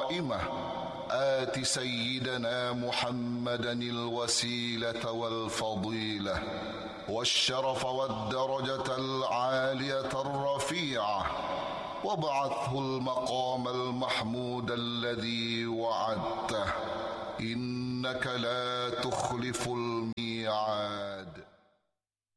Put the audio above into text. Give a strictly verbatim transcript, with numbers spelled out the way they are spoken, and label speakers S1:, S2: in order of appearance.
S1: قائمة آت سيدنا محمدا الوسيلة والفضيلة والشرف والدرجة العالية الرفيعة وابعثه المقام المحمود الذي وعدته إنك لا تخلف الميعاد.